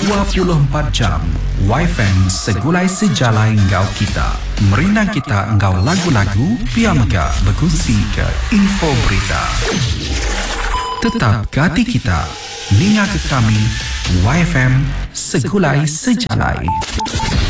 24 jam. YFM segulai sejalai engkau kita. Merinang kita engkau lagu-lagu, pia mega berkongsi ke info berita. Tetap ke hati kita. Ninga ke kami, YFM segulai sejalai.